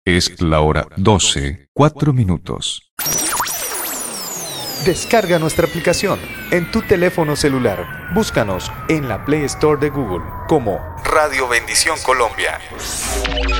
Es la hora 12, 4 minutos. Descarga nuestra aplicación en tu teléfono celular. Búscanos en la Play Store de Google como Radio Bendición Colombia.